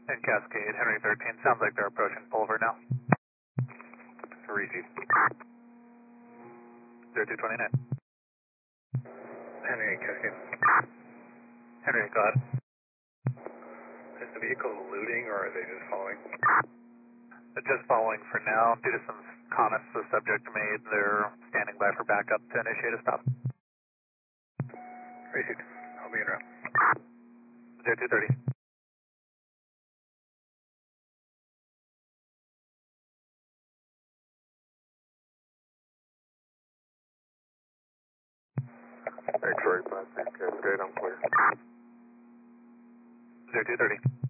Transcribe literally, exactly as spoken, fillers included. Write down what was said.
And Cascade, Henry thirteen, sounds like they're approaching Pulver now. Receive. zero two two nine. Henry, Cascade. Henry, go ahead. Is the vehicle eluding or are they just following? They're just following for now. Due to some comments the subject made, they're standing by for backup to initiate a stop. Received. I'll be in route. zero two thirty. X-ray, five six, Cascade, I'm clear. zero two thirty.